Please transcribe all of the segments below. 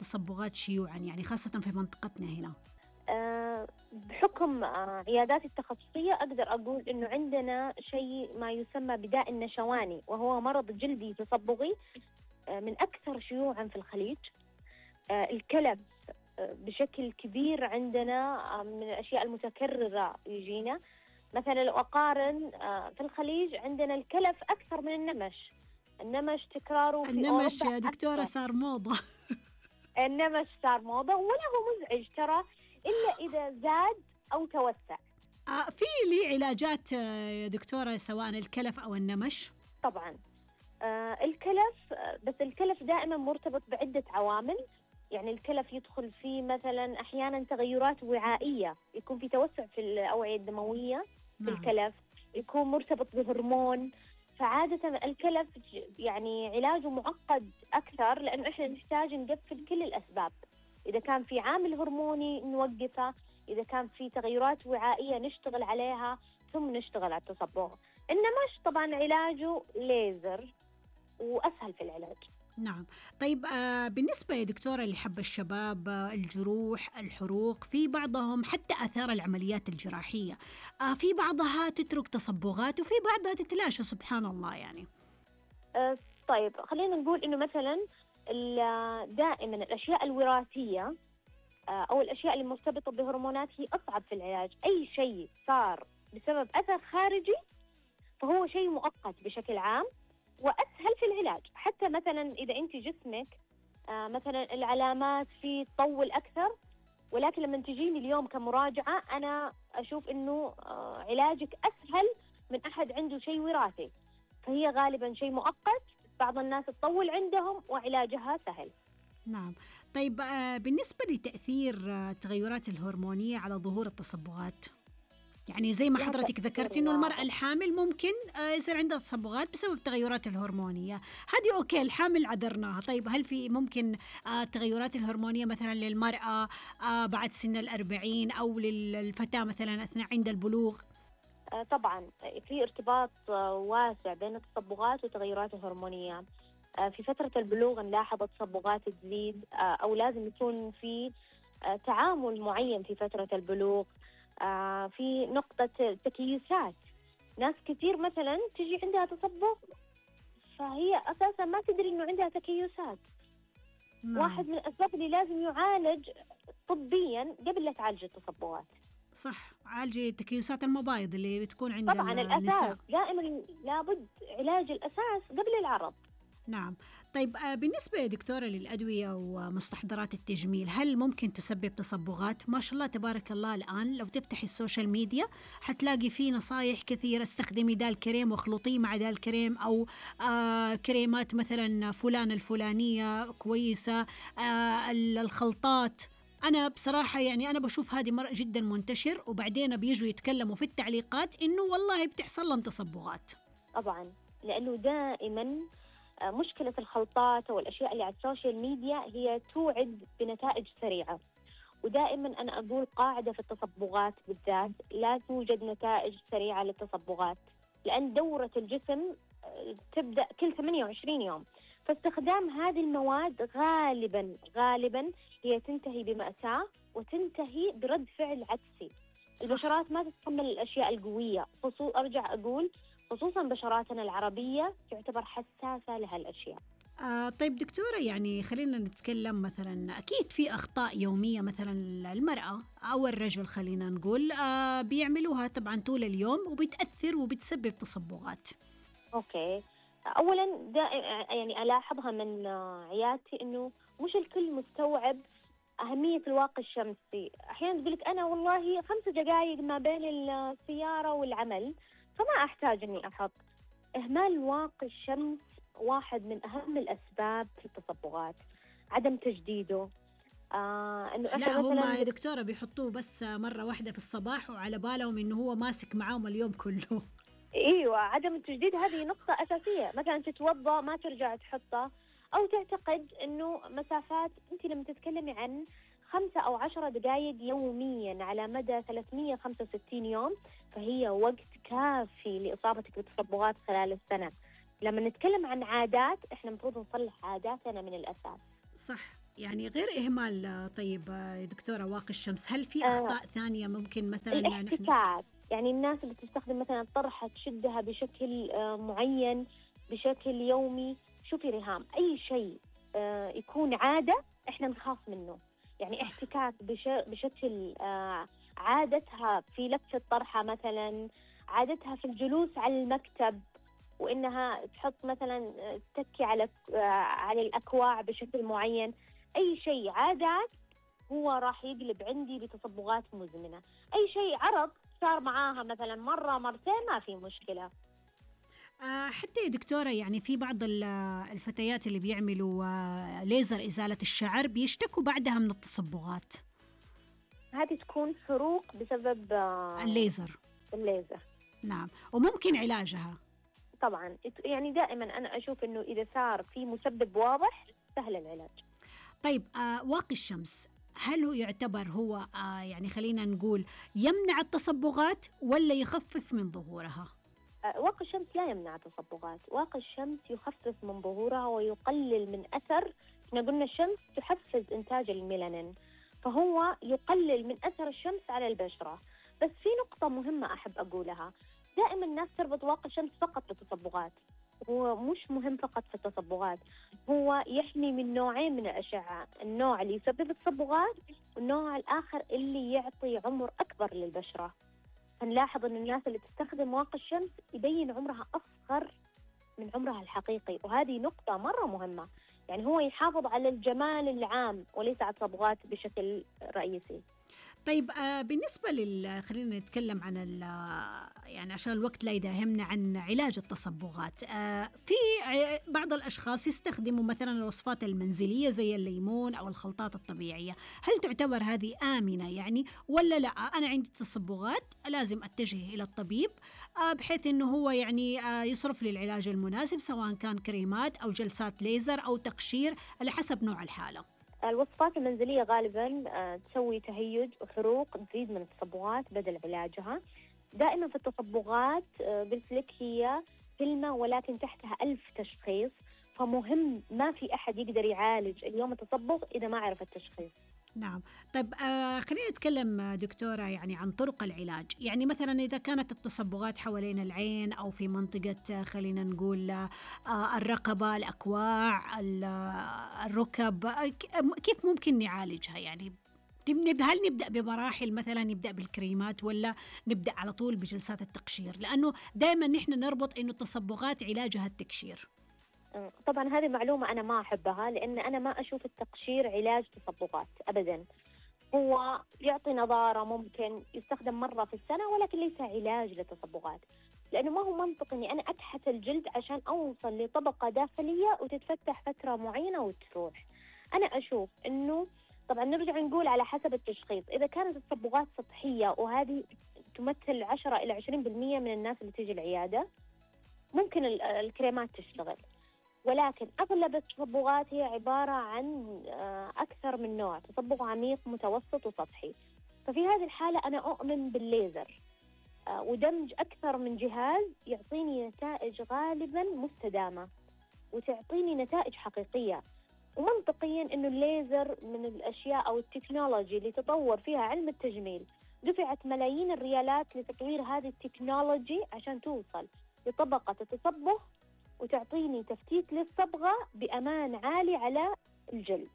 التصبغات شيوعا يعني خاصة في منطقتنا هنا؟ بحكم عياداتي التخصصية أقدر أقول إنه عندنا شيء ما يسمى بداء النشواني، وهو مرض جلدي تصبغي من أكثر شيوعا في الخليج. الكلف بشكل كبير عندنا، من الأشياء المتكررة يجينا. مثلا لو أقارن في الخليج عندنا الكلف أكثر من النمش. النمش تكراره في النمش أوروبا يا دكتورة أكثر. صار موضة. النمش صار موضة ولا هو مزعج ترى إلا إذا زاد أو توسع. في لي علاجات يا دكتورة سواء الكلف أو النمش؟ طبعا الكلف، بس الكلف دائما مرتبط بعدة عوامل. يعني الكلف يدخل فيه مثلا أحيانا تغيرات وعائية، يكون في توسع في الأوعية الدموية في نعم. الكلف، يكون مرتبط بهرمون. فعادة الكلف يعني علاجه معقد أكثر، لأنه إحنا نحتاج نقفل كل الأسباب. إذا كان في عامل هرموني نوقفه، إذا كان في تغيرات وعائية نشتغل عليها، ثم نشتغل على التصبغ. النمش طبعا علاجه ليزر وأسهل في العلاج. نعم. طيب بالنسبة يا دكتورة لحب الشباب، الجروح، الحروق، في بعضهم حتى آثار العمليات الجراحية في بعضها تترك تصبغات وفي بعضها تتلاشى سبحان الله يعني. طيب خلينا نقول إنه مثلا دائما الأشياء الوراثية أو الأشياء اللي مرتبطة بهرمونات هي أصعب في العلاج. أي شيء صار بسبب أثر خارجي فهو شيء مؤقت بشكل عام وأسهل في العلاج. حتى مثلا إذا أنت جسمك مثلا العلامات فيه تطول أكثر، ولكن لما تجيني اليوم كمراجعة أنا أشوف إنه علاجك أسهل من أحد عنده شيء وراثي، فهي غالبا شيء مؤقت. بعض الناس تطول عندهم وعلاجها سهل. نعم. طيب بالنسبة لتأثير التغيرات الهرمونية على ظهور التصبغات، يعني زي ما لها حضرتك تأثير ذكرتي إنه المرأة واضح. الحامل ممكن يصير عندها تصبغات بسبب التغيرات الهرمونية، هذه أوكي الحامل عذرناها. طيب هل في ممكن التغيرات الهرمونية مثلا للمرأة بعد سن 40 أو للفتاة مثلا أثناء عند البلوغ؟ طبعا في ارتباط واسع بين التصبغات والتغيرات الهرمونية. في فترة البلوغ نلاحظ التصبغات تزيد، أو لازم يكون في تعامل معين في فترة البلوغ. في نقطة تكيسات، ناس كثير مثلا تجي عندها تصبغ فهي أساسا ما تدري إنه عندها تكيسات. نعم واحد من الأسباب اللي لازم يعالج طبيا قبل لا تعالج التصبغات. صح، عالجي تكيسات المبايض اللي بتكون عند طبعا النساء. الأساس دائما لابد علاج الأساس قبل العرض. نعم. طيب بالنسبة يا دكتورة للأدوية ومستحضرات التجميل، هل ممكن تسبب تصبغات؟ ما شاء الله تبارك الله الآن لو تفتحي السوشيال ميديا حتلاقي فيه نصايح كثيرة، استخدمي دا الكريم واخلطيه مع دا الكريم، أو كريمات مثلا فلان الفلانية كويسة، الخلطات. أنا بصراحة يعني أنا بشوف هذه مرة جدا منتشر، وبعدين بيجوا يتكلموا في التعليقات إنه والله بتحصل لهم تصبغات. طبعا لأنه دائما مشكلة الخلطات والأشياء اللي على السوشيال ميديا هي توعد بنتائج سريعة. ودائما أنا أقول قاعدة في التصبغات بالذات: لا توجد نتائج سريعة للتصبغات، لأن دورة الجسم تبدأ كل 28 يوم. فاستخدام هذه المواد غالبا هي تنتهي بمأساة وتنتهي برد فعل عكسي. صح. البشرات ما تتحمل الأشياء القوية، أرجع أقول خصوصا بشراتنا العربية تعتبر حساسة لهالأشياء. طيب دكتورة، يعني خلينا نتكلم مثلا، أكيد في أخطاء يومية مثلا المرأة أو الرجل خلينا نقول بيعملوها طبعا طول اليوم وبتأثر وبتسبب تصبغات. أوكي، أولا يعني ألاحظها من عيادتي إنه مش الكل مستوعب أهمية الواقي الشمسي. أحيانا تقولك أنا والله 5 دقائق ما بين السيارة والعمل فما أحتاج إني أحط. إهمال واقي الشمس واحد من أهم الأسباب في التصبغات، عدم تجديده. إنه لا إحنا هم مثلا يا دكتورة بيحطوه بس مرة واحدة في الصباح وعلى بالهم إنه هو ماسك معاهم اليوم كله. ايوه، عدم التجديد هذه نقطة أساسية. مثلا تتوضأ ما ترجع تحطه، أو تعتقد إنه مسافات. أنت لما تتكلمي عن 5 أو 10 دقائق يوميا على مدى 365 يوم فهي وقت كافي لإصابتك بتصبغات خلال السنة. لما نتكلم عن عادات، إحنا المفروض نصلح عاداتنا من الأساس. صح. يعني غير إهمال طيب يا دكتورة واقي الشمس، هل في آه، أخطاء ثانية ممكن مثلا نحن؟ الاحتكاك، يعني الناس اللي تستخدم مثلا طرحة تشدها بشكل معين بشكل يومي. شوفي ريهام، أي شيء يكون عادة إحنا نخاف منه. يعني صح. احتكاك بشكل عادتها في لف الطرحة مثلا، عادتها في الجلوس على المكتب، وإنها تحط مثلا تتكي على الأكواع بشكل معين. أي شيء عادات هو راح يقلب عندي بتصبغات مزمنة. أي شيء عرض صار معاها مثلا مرة مرتين ما في مشكلة. حتى يا دكتورة يعني في بعض الفتيات اللي بيعملوا ليزر إزالة الشعر بيشتكوا بعدها من التصبغات. هذه تكون حروق بسبب الليزر. الليزر. نعم، وممكن علاجها. طبعا يعني دائما أنا أشوف أنه إذا صار في مسبب واضح سهل العلاج. طيب واقي الشمس، هل هو يعتبر هو يعني خلينا نقول يمنع التصبغات ولا يخفف من ظهورها؟ واقي الشمس لا يمنع التصبغات، واقي الشمس يخفف من ظهورها ويقلل من أثر. احنا قلنا الشمس تحفز إنتاج الميلانين، فهو يقلل من أثر الشمس على البشرة. بس في نقطة مهمة أحب أقولها، دائما الناس تربط واقي الشمس فقط بالتصبغات. هو مش مهم فقط في التصبغات، هو يحمي من نوعين من الأشعة، النوع اللي يسبب التصبغات والنوع الآخر اللي يعطي عمر أكبر للبشرة. فنلاحظ أن الناس اللي تستخدم واقي الشمس يبين عمرها أصغر من عمرها الحقيقي، وهذه نقطة مرة مهمة. يعني هو يحافظ على الجمال العام وليس على الصبغات بشكل رئيسي. طيب بالنسبة خلينا نتكلم عن يعني عشان الوقت لا يداهمنا عن علاج التصبغات. في بعض الأشخاص يستخدموا مثلا الوصفات المنزلية زي الليمون أو الخلطات الطبيعية، هل تعتبر هذه آمنة يعني ولا لا؟ أنا عندي تصبغات لازم أتجه إلى الطبيب بحيث أنه هو يعني يصرف لي العلاج المناسب، سواء كان كريمات أو جلسات ليزر أو تقشير على حسب نوع الحالة. الوصفات المنزلية غالبا تسوي تهيج وحروق تزيد من التصبغات بدل علاجها. دائما في التصبغات قلت لك هي كلمة ولكن تحتها 1000 تشخيص، فمهم ما في أحد يقدر يعالج اليوم التصبغ إذا ما عرف التشخيص. نعم. طيب خلينا نتكلم دكتورة يعني عن طرق العلاج، يعني مثلا إذا كانت التصبغات حوالين العين أو في منطقة خلينا نقول الرقبة، الأكواع، الركب، كيف ممكن نعالجها يعني؟ هل نبدأ بمراحل مثلا نبدأ بالكريمات ولا نبدأ على طول بجلسات التقشير؟ لأنه دائما نحن نربط إنه التصبغات علاجها التقشير. طبعا هذه معلومة أنا ما أحبها، لأن أنا ما أشوف التقشير علاج تصبغات أبدا. هو يعطي نضارة، ممكن يستخدم مرة في السنة، ولكن ليس علاج للتصبغات. لأنه ما هو منطقي إني أنا أكحت الجلد عشان أوصل لطبقة داخلية وتتفتح فترة معينة وتروح. أنا أشوف إنه طبعا نرجع نقول على حسب التشخيص. إذا كانت التصبغات سطحية وهذه تمثل 10 إلى 20% من الناس اللي تيجي العيادة، ممكن الكريمات تشتغل. ولكن أغلب التصبغات هي عبارة عن أكثر من نوع، تصبغ عميق متوسط وسطحي. ففي هذه الحالة أنا أؤمن بالليزر ودمج أكثر من جهاز يعطيني نتائج غالبا مستدامة وتعطيني نتائج حقيقية. ومنطقيا أنه الليزر من الأشياء أو التكنولوجي اللي تطور فيها علم التجميل. دفعت ملايين الريالات لتطوير هذه التكنولوجي عشان توصل لطبقة التصبغ وتعطيني تفتيت للصبغة بأمان عالي على الجلد.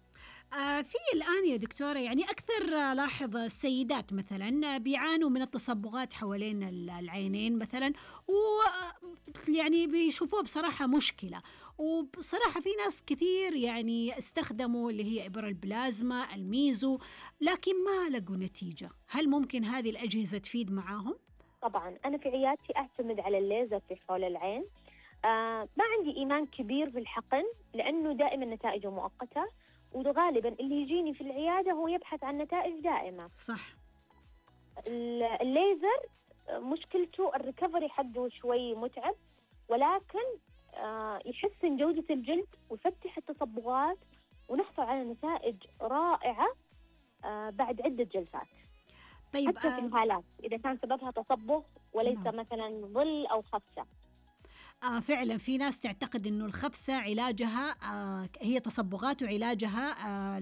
في الآن يا دكتورة يعني أكثر لاحظ السيدات مثلا بيعانوا من التصبغات حوالين العينين مثلا، ويعني بيشوفوه بصراحة مشكلة. وبصراحة في ناس كثير يعني استخدموا اللي هي إبر البلازما الميزو لكن ما لقوا نتيجة، هل ممكن هذه الأجهزة تفيد معاهم؟ طبعا أنا في عيادتي أعتمد على الليزر في حول العين. ما عندي إيمان كبير بالحقن لأنه دائما نتائجه مؤقتة، وغالبا اللي يجيني في العيادة هو يبحث عن نتائج دائمة. صح. الليزر مشكلته الريكفري حقه شوي متعب، ولكن يحسن جودة الجلد ويفتح التصبغات ونحصل على نتائج رائعة بعد عدة جلسات. طيب حتى في الحالات إذا كان سببها تصبغ وليس نعم. مثلا ظل أو خفسة. فعلا في ناس تعتقد إنه الخبسة علاجها هي تصبغات وعلاجها